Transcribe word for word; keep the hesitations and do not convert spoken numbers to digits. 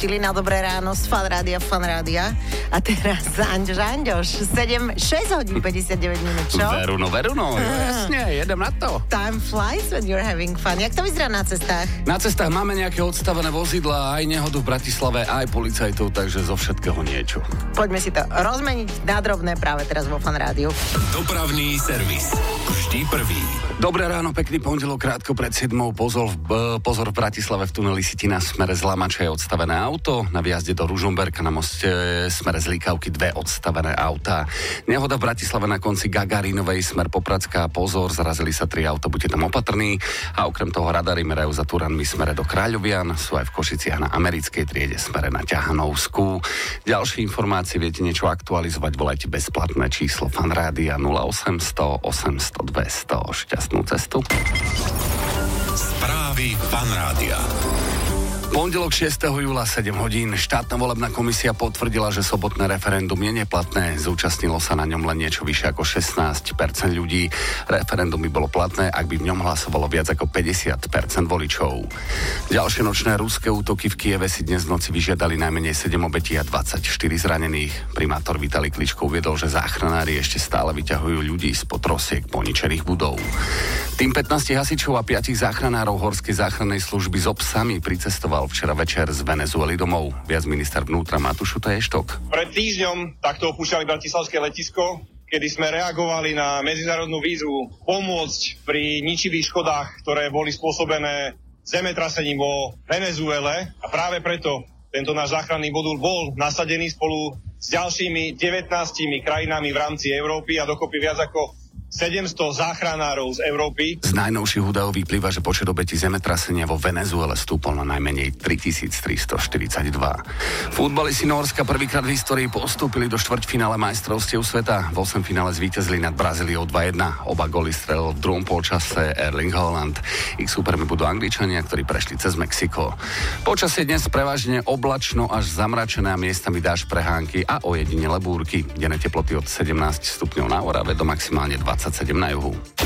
na Dobré ráno z Fan Rádia, Fan Rádia. A teraz Anďoš, Anďoš, sedem, šesť hodín, päťdesiatdeväť minút, čo? Veruno, Veruno, jasne, jedem na to. Time flies when you're having fun. Jak to vyzerá na cestách? Na cestách máme nejaké odstavené vozidlá, aj nehodu v Bratislave, aj policajtov, takže zo všetkého niečo. Poďme si to rozmeniť na drobné práve teraz vo Fan Rádiu. Dopravný servis. Vždy prvý. Dobré ráno, pekný pondelok, krátko pred siedmou. Pozor, v, pozor v Bratislave v tuneli Sitina smere z Lamača je odstavené auto. Na výjazde do Ružomberka na moste smere z Líkavky dve odstavené autá. Nehoda v Bratislave na konci Gagarínovej smer Popradská. Pozor, zarazili sa tri auta, buďte tam opatrní. A okrem toho radary merajú za Turanmi smere do Kráľovian. Sú aj v Košiciach na americkej triede smere na Ťahanovskú. Ďalšie informácie, viete niečo aktualizovať, volajte bezplatné číslo Fan Rádia nula osemsto osemsto dvesto. Šťastnú cestu. Správy Fan Rádia. Pondelok šiesteho júla sedem hodín. Štátna volebná komisia potvrdila, že sobotné referendum je neplatné. Zúčastnilo sa na ňom len niečo vyššie ako šestnásť percent ľudí. Referendum by bolo platné, ak by v ňom hlasovalo viac ako päťdesiat percent voličov. Ďalšie nočné ruské útoky v Kieve si dnes v noci vyžiadali najmenej sedem obetí a dvadsaťštyri zranených. Primátor Vitalij Kličko uviedol, že záchranári ešte stále vyťahujú ľudí spod trosiek poničených budov. Tým pätnásť hasičov a piatich záchranárov Horskej záchrannej služby so psami pricestoval včera večer z Venezuely domov. Viac minister vnútra Matúš Šutaj-Eštok. Pred týždňom takto opúšťali bratislavské letisko, kedy sme reagovali na medzinárodnú výzvu pomôcť pri ničivých škodách, ktoré boli spôsobené zemetrasením vo Venezuele. A práve preto tento náš záchranný modul bol nasadený spolu s ďalšími devätnástimi krajinami v rámci Európy a dokopy viac ako sedemsto záchranárov z Európy. Z najnovších údajov vyplýva, že počet obetí zemetrasenia vo Venezuele stúpol na najmenej tritisíctristoštyridsaťdva. Futbalisti Nórska prvýkrát v histórii postúpili do štvrťfinále majstrovstiev sveta. V osemfinále zvíťazili nad Brazíliou dva jedna. Oba góly strelil v druhom polčase Erling Haaland. Ich súpermi budú Angličania, ktorí prešli cez Mexiko. Počasie dnes prevažne oblačno až zamračené a miestami dážď, prehánky a ojedinele búrky. Denné teploty od sedemnásť stupňov na Orave do maximálne dvadsaťsedem na juhu.